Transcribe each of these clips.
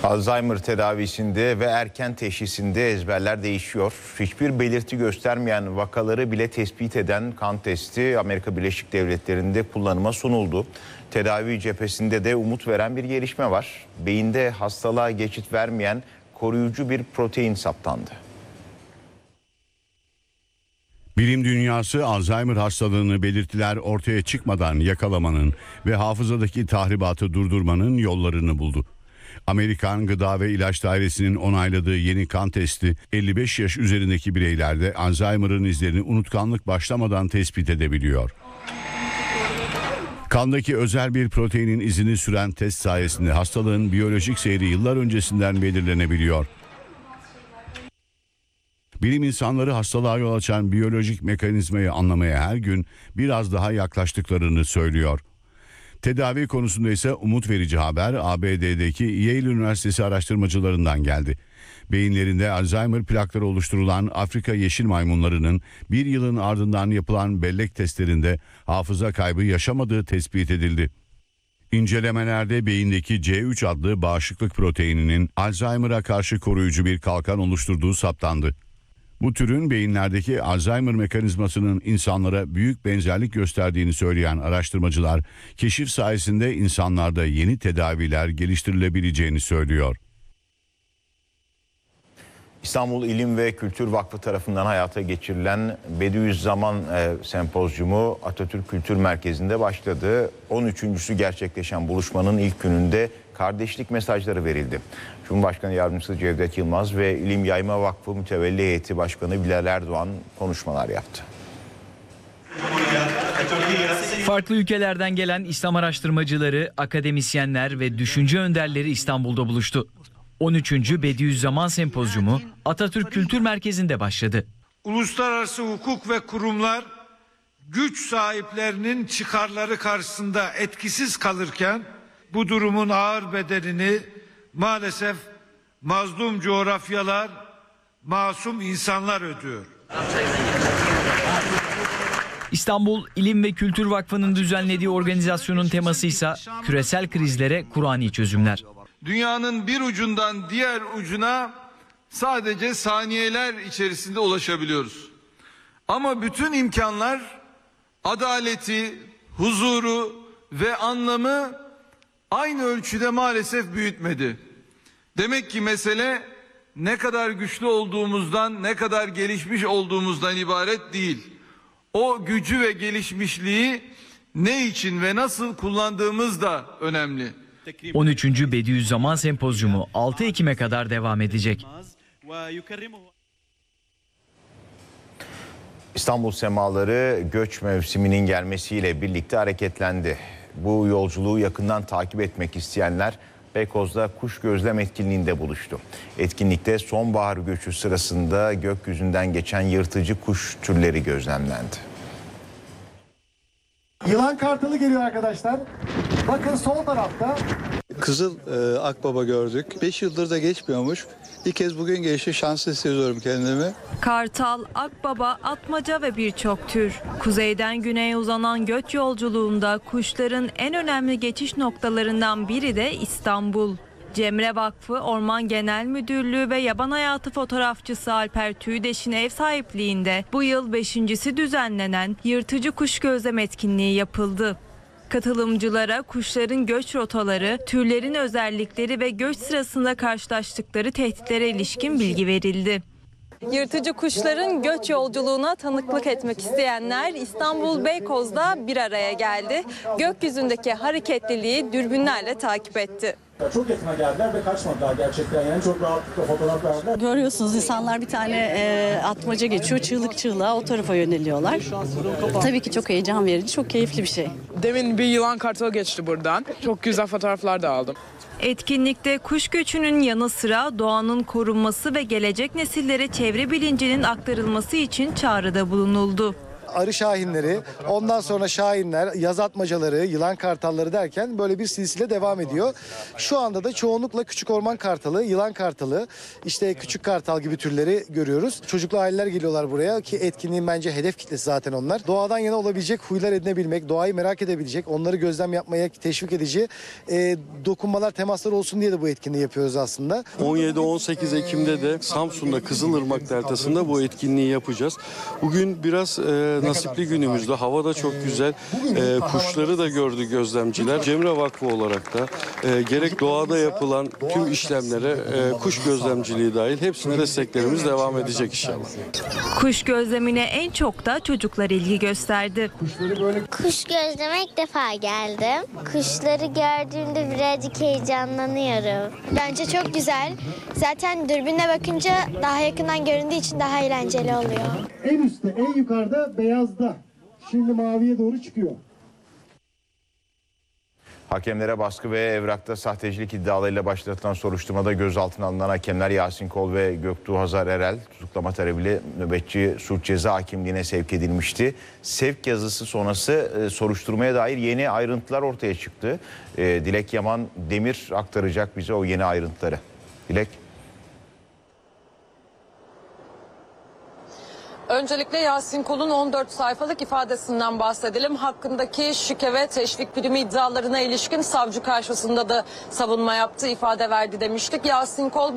Alzheimer tedavisinde ve erken teşhisinde ezberler değişiyor. Hiçbir belirti göstermeyen vakaları bile tespit eden kan testi Amerika Birleşik Devletleri'nde kullanıma sunuldu. Tedavi cephesinde de umut veren bir gelişme var. Beyinde hastalığa geçit vermeyen koruyucu bir protein saptandı. Bilim dünyası Alzheimer hastalığını belirtiler ortaya çıkmadan yakalamanın ve hafızadaki tahribatı durdurmanın yollarını buldu. Amerikan Gıda ve İlaç Dairesi'nin onayladığı yeni kan testi 55 yaş üzerindeki bireylerde Alzheimer'ın izlerini unutkanlık başlamadan tespit edebiliyor. Kandaki özel bir proteinin izini süren test sayesinde hastalığın biyolojik seyri yıllar öncesinden belirlenebiliyor. Bilim insanları hastalığa yol açan biyolojik mekanizmayı anlamaya her gün biraz daha yaklaştıklarını söylüyor. Tedavi konusunda ise umut verici haber ABD'deki Yale Üniversitesi araştırmacılarından geldi. Beyinlerinde Alzheimer plakları oluşturulan Afrika yeşil maymunlarının bir yılın ardından yapılan bellek testlerinde hafıza kaybı yaşamadığı tespit edildi. İncelemelerde beyindeki C3 adlı bağışıklık proteininin Alzheimer'a karşı koruyucu bir kalkan oluşturduğu saptandı. Bu türün beyinlerdeki Alzheimer mekanizmasının insanlara büyük benzerlik gösterdiğini söyleyen araştırmacılar, keşif sayesinde insanlarda yeni tedaviler geliştirilebileceğini söylüyor. İstanbul İlim ve Kültür Vakfı tarafından hayata geçirilen Bediüzzaman Sempozyumu Atatürk Kültür Merkezi'nde başladı. 13.'sü gerçekleşen buluşmanın ilk gününde kardeşlik mesajları verildi. Cumhurbaşkanı Yardımcısı Cevdet Yılmaz ve İlim Yayma Vakfı Mütevelli Heyeti Başkanı Bilal Erdoğan konuşmalar yaptı. Farklı ülkelerden gelen İslam araştırmacıları, akademisyenler ve düşünce önderleri İstanbul'da buluştu. 13. Bediüzzaman Sempozyumu Atatürk Kültür Merkezi'nde başladı. Uluslararası hukuk ve kurumlar güç sahiplerinin çıkarları karşısında etkisiz kalırken bu durumun ağır bedelini maalesef mazlum coğrafyalar, masum insanlar ödüyor. İstanbul İlim ve Kültür Vakfı'nın düzenlediği organizasyonun teması ise küresel krizlere Kur'ani çözümler. Dünyanın bir ucundan diğer ucuna sadece saniyeler içerisinde ulaşabiliyoruz. Ama bütün imkanlar adaleti, huzuru ve anlamı aynı ölçüde maalesef büyütmedi. Demek ki mesele ne kadar güçlü olduğumuzdan, ne kadar gelişmiş olduğumuzdan ibaret değil. O gücü ve gelişmişliği ne için ve nasıl kullandığımız da önemli. 13. Bediüzzaman Sempozyumu 6 Ekim'e kadar devam edecek. İstanbul semaları göç mevsiminin gelmesiyle birlikte hareketlendi. Bu yolculuğu yakından takip etmek isteyenler Beykoz'da kuş gözlem etkinliğinde buluştu. Etkinlikte sonbahar göçü sırasında gökyüzünden geçen yırtıcı kuş türleri gözlemlendi. Yılan kartalı geliyor arkadaşlar. Bakın sol tarafta. Kızıl akbaba gördük. 5 yıldır da geçmiyormuş. İlk kez bugün geçti. Şanslı hissediyorum kendimi. Kartal, akbaba, atmaca ve birçok tür. Kuzeyden güneye uzanan göç yolculuğunda kuşların en önemli geçiş noktalarından biri de İstanbul. Cemre Vakfı Orman Genel Müdürlüğü ve yaban hayatı fotoğrafçısı Alper Tüydeş'in ev sahipliğinde bu yıl 5.'si düzenlenen yırtıcı kuş gözlem etkinliği yapıldı. Katılımcılara kuşların göç rotaları, türlerin özellikleri ve göç sırasında karşılaştıkları tehditlere ilişkin bilgi verildi. Yırtıcı kuşların göç yolculuğuna tanıklık etmek isteyenler İstanbul Beykoz'da bir araya geldi. Gökyüzündeki hareketliliği dürbünlerle takip etti. Çok yakına geldiler ve kaçmadılar gerçekten, yani çok rahatlıkla fotoğraf verdiler. Görüyorsunuz insanlar bir tane atmaca geçiyor, çığlık çığlığa o tarafa yöneliyorlar. Tabii ki çok heyecan verici, çok keyifli bir şey. Demin bir yılan kartalı geçti buradan. Çok güzel fotoğraflar da aldım. Etkinlikte kuş göçünün yanı sıra doğanın korunması ve gelecek nesillere çevre bilincinin aktarılması için çağrıda bulunuldu. arı şahinleri, ondan sonra şahinler, yaz atmacaları, yılan kartalları derken böyle bir silsile devam ediyor. Şu anda da çoğunlukla küçük orman kartalı, yılan kartalı, işte küçük kartal gibi türleri görüyoruz. Çocuklu aileler geliyorlar buraya ki etkinliğin bence hedef kitlesi zaten onlar. Doğadan yana olabilecek huylar edinebilmek, doğayı merak edebilecek, onları gözlem yapmaya teşvik edici dokunmalar, temaslar olsun diye de bu etkinliği yapıyoruz aslında. 17-18 Ekim'de de Samsun'da Kızılırmak Deltası'nda bu etkinliği yapacağız. Bugün biraz nasipli günümüzde, hava da çok güzel. Kuşları da gördü gözlemciler. Cemre Vakfı olarak da gerek doğada yapılan tüm işlemlere kuş gözlemciliği dahil hepsine desteklerimiz devam edecek inşallah. Kuş gözlemine en çok da çocuklar ilgi gösterdi. Kuş gözleme ilk defa geldim. Kuşları gördüğümde birazcık heyecanlanıyorum. Bence çok güzel. Zaten dürbünle bakınca daha yakından göründüğü için daha eğlenceli oluyor. En üstte, en yukarıda beyazda. Şimdi maviye doğru çıkıyor. Hakemlere baskı ve evrakta sahtecilik iddialarıyla başlatılan soruşturmada gözaltına alınan hakemler Yasin Kol ve Göktuğ Hazar Erel tutuklama talebiyle nöbetçi suç ceza hakimliğine sevk edilmişti. Sevk yazısı sonrası soruşturmaya dair yeni ayrıntılar ortaya çıktı. Dilek Yaman Demir aktaracak bize o yeni ayrıntıları. Dilek. Öncelikle Yasin Kol'un 14 sayfalık ifadesinden bahsedelim. Hakkındaki şike ve teşvik primi iddialarına ilişkin savcı karşısında da savunma yaptı, ifade verdi demiştik. Yasin Kol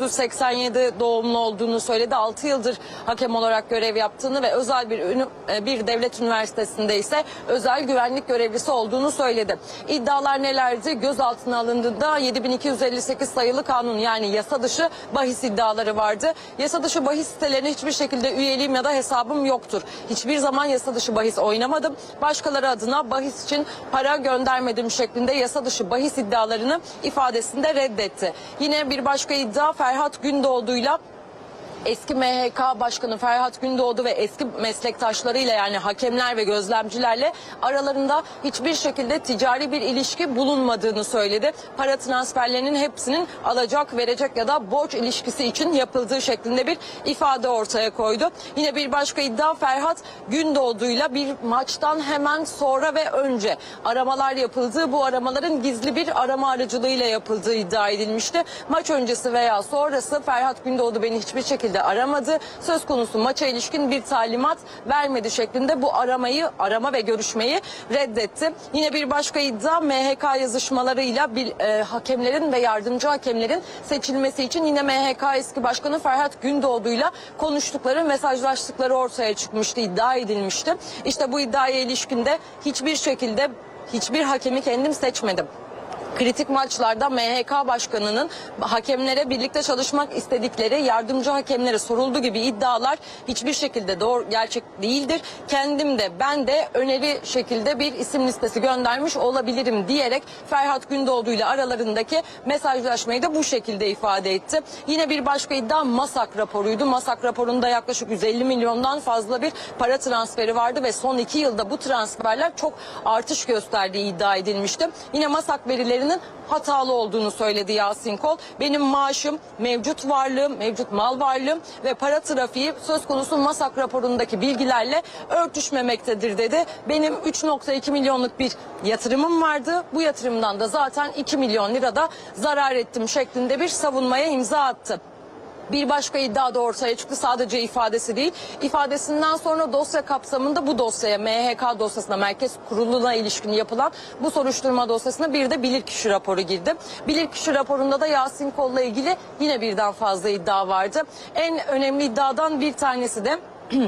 1987 doğumlu olduğunu söyledi. 6 yıldır hakem olarak görev yaptığını ve özel bir devlet üniversitesinde ise özel güvenlik görevlisi olduğunu söyledi. İddialar nelerdi? Gözaltına alındığında 7258 sayılı kanun, yani yasa dışı bahis iddiaları vardı. Yasa dışı bahis sitelerine hiçbir şekilde üyeliğim ya da hesabım yoktur. Hiçbir zaman yasa dışı bahis oynamadım. Başkaları adına bahis için para göndermedim şeklinde yasa dışı bahis iddialarını ifadesinde reddetti. Yine bir başka iddia Ferhat Gündoğdu'yla eski MHK Başkanı Ferhat Gündoğdu ve eski meslektaşlarıyla, yani hakemler ve gözlemcilerle aralarında hiçbir şekilde ticari bir ilişki bulunmadığını söyledi. Para transferlerinin hepsinin alacak, verecek ya da borç ilişkisi için yapıldığı şeklinde bir ifade ortaya koydu. Yine bir başka iddia Ferhat Gündoğdu'yla bir maçtan hemen sonra ve önce aramalar yapıldığı, bu aramaların gizli bir arama aracılığıyla yapıldığı iddia edilmişti. Maç öncesi veya sonrası Ferhat Gündoğdu beni hiçbir şekilde aramadı, söz konusu maça ilişkin bir talimat vermedi şeklinde bu arama ve görüşmeyi reddetti. Yine bir başka iddia MHK yazışmalarıyla hakemlerin ve yardımcı hakemlerin seçilmesi için yine MHK eski başkanı Ferhat Gündoğdu'yla konuştukları, mesajlaştıkları ortaya çıkmıştı, iddia edilmişti. İşte bu iddiaya ilişkin de hiçbir şekilde hiçbir hakemi kendim seçmedim. Kritik maçlarda MHK Başkanı'nın hakemlere birlikte çalışmak istedikleri yardımcı hakemlere sorulduğu gibi iddialar hiçbir şekilde doğru, gerçek değildir. Kendim de ben de öneri şekilde bir isim listesi göndermiş olabilirim diyerek Ferhat Gündoğdu ile aralarındaki mesajlaşmayı da bu şekilde ifade etti. Yine bir başka iddia MASAK raporuydu. MASAK raporunda yaklaşık 150 milyondan fazla bir para transferi vardı ve son 2 yılda bu transferler çok artış gösterdiği iddia edilmişti. Yine MASAK verilerinin hatalı olduğunu söyledi Yasin Kol. Benim maaşım, mevcut varlığım, mevcut mal varlığım ve para trafiği söz konusu MASAK raporundaki bilgilerle örtüşmemektedir dedi. Benim 3.2 milyonluk bir yatırımım vardı. Bu yatırımdan da zaten 2 milyon lirada zarar ettim şeklinde bir savunmaya imza attı. Bir başka iddia da ortaya çıktı. Sadece ifadesi değil. İfadesinden sonra dosya kapsamında bu dosyaya, MHK dosyasına, Merkez Kurulu'na ilişkin yapılan bu soruşturma dosyasına bir de bilirkişi raporu girdi. Bilirkişi raporunda da Yasin Kol'la ilgili yine birden fazla iddia vardı. En önemli iddiadan bir tanesi de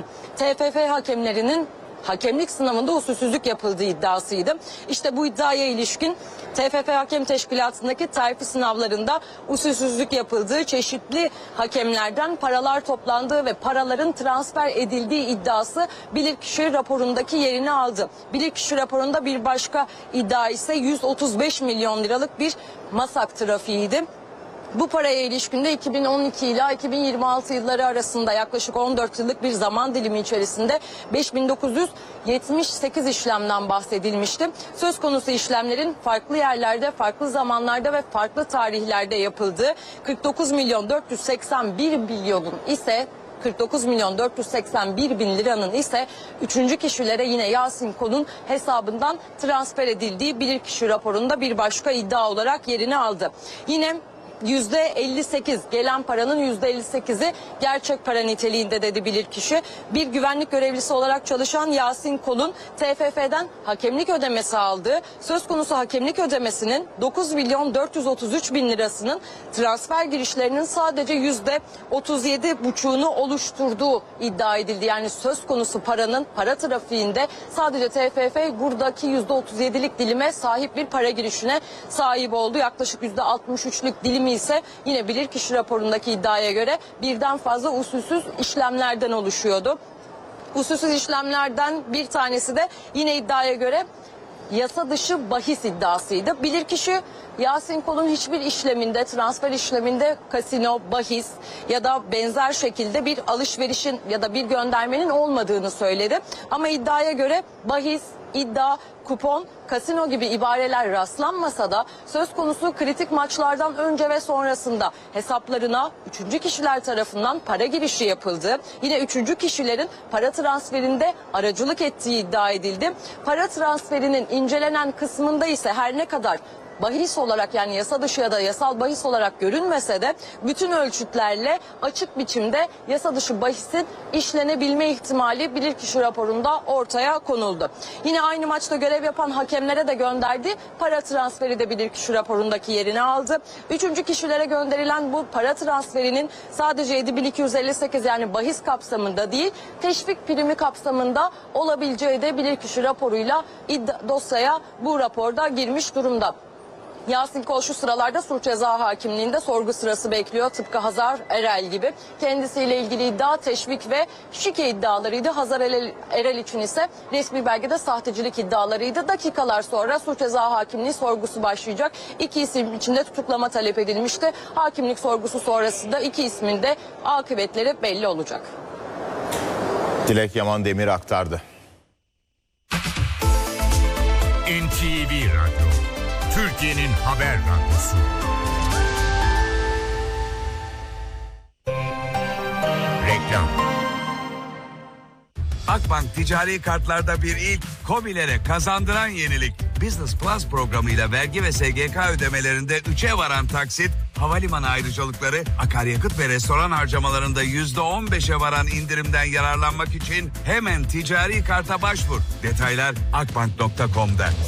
TFF hakemlerinin hakemlik sınavında usulsüzlük yapıldığı iddiasıydı. İşte bu iddiaya ilişkin TFF Hakem Teşkilatı'ndaki terfi sınavlarında usulsüzlük yapıldığı, çeşitli hakemlerden paralar toplandığı ve paraların transfer edildiği iddiası bilirkişi raporundaki yerini aldı. Bilirkişi raporunda bir başka iddia ise 135 milyon liralık bir MASAK trafiğiydi. Bu paraya ilişkin de 2012 ile 2026 yılları arasında yaklaşık 14 yıllık bir zaman dilimi içerisinde 5978 işlemden bahsedilmişti. Söz konusu işlemlerin farklı yerlerde, farklı zamanlarda ve farklı tarihlerde yapıldığı, 49 milyon 481 milyonun ise 49 milyon 481 bin liranın ise 3. kişilere yine Yasin Kol'un hesabından transfer edildiği bilirkişi raporunda bir başka iddia olarak yerini aldı. Yine %58 gelen paranın %58'i gerçek para niteliğinde dedi bilirkişi. Bir güvenlik görevlisi olarak çalışan Yasin Kol'un TFF'den hakemlik ödemesi aldığı, söz konusu hakemlik ödemesinin 9 milyon 433 bin lirasının transfer girişlerinin sadece %37,5'unu oluşturduğu iddia edildi. Yani söz konusu paranın para trafiğinde sadece TFF buradaki %37'lik dilime sahip bir para girişine sahip oldu. Yaklaşık %63'lük dilimi ise yine bilirkişi raporundaki iddiaya göre birden fazla usulsüz işlemlerden oluşuyordu. Usulsüz işlemlerden bir tanesi de yine iddiaya göre yasa dışı bahis iddiasıydı. Bilirkişi Yasin Kol'un hiçbir işleminde, transfer işleminde kasino, bahis ya da benzer şekilde bir alışverişin ya da bir göndermenin olmadığını söyledi. Ama iddiaya göre bahis, iddia, kupon, kasino gibi ibareler rastlanmasa da söz konusu kritik maçlardan önce ve sonrasında hesaplarına 3. kişiler tarafından para girişi yapıldı. Yine 3. kişilerin para transferinde aracılık ettiği iddia edildi. Para transferinin incelenen kısmında ise her ne kadar bahis olarak, yani yasa dışı ya da yasal bahis olarak görünmese de bütün ölçütlerle açık biçimde yasa dışı bahisin işlenebilme ihtimali bilirkişi raporunda ortaya konuldu. Yine aynı maçta görev yapan hakemlere de gönderdiği para transferi de bilirkişi raporundaki yerini aldı. 3. kişilere gönderilen bu para transferinin sadece 7258 yani bahis kapsamında değil, teşvik primi kapsamında olabileceği de bilirkişi raporuyla dosyaya bu raporda girmiş durumda. Yasin Kol şu sıralarda Suç Ceza Hakimliği'nde sorgu sırası bekliyor. Tıpkı Hazar Erel gibi. Kendisiyle ilgili iddia teşvik ve şike iddialarıydı. Hazar Erel için ise resmi belgede sahtecilik iddialarıydı. Dakikalar sonra Suç Ceza Hakimliği sorgusu başlayacak. 2 isim için de tutuklama talep edilmişti. Hakimlik sorgusu sonrasında 2 ismin de akıbetleri belli olacak. Dilek Yaman Demir aktardı. NTV Radyo, Türkiye'nin haber radyosu. Reklam. Akbank ticari kartlarda bir ilk, KOBİ'lere kazandıran yenilik. Business Plus programıyla vergi ve SGK ödemelerinde 3'e varan taksit, havalimanı ayrıcalıkları, akaryakıt ve restoran harcamalarında %15'e varan indirimden yararlanmak için hemen ticari karta başvur. Detaylar akbank.com'da.